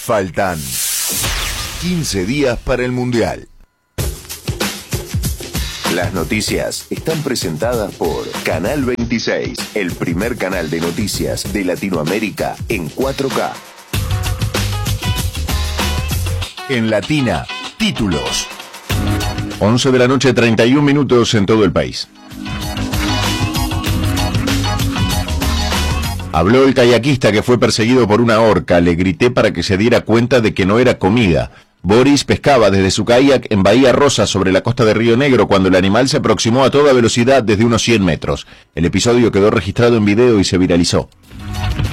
Faltan 15 días para el Mundial. Las noticias están presentadas por Canal 26, el primer canal de noticias de Latinoamérica en 4K. En Latina, títulos. 11 de la noche, 31 minutos en todo el país. Habló el kayakista que fue perseguido por una orca. Le grité para que se diera cuenta de que no era comida. Boris pescaba desde su kayak en Bahía Rosa, sobre la costa de Río Negro, cuando el animal se aproximó a toda velocidad desde unos 100 metros. El episodio quedó registrado en video y se viralizó.